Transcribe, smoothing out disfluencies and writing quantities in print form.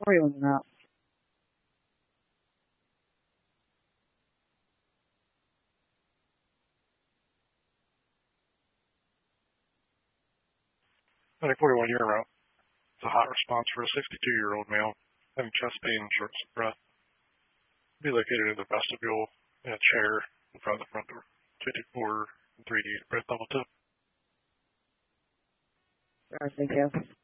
Where are you on the map? Medic 41, you're out. It's a hot response for a 62-year-old male having chest pain and shortness of breath. Be located in the vestibule in a chair in front of the front door. 54 and 3D breath level 2. Alright, thank you.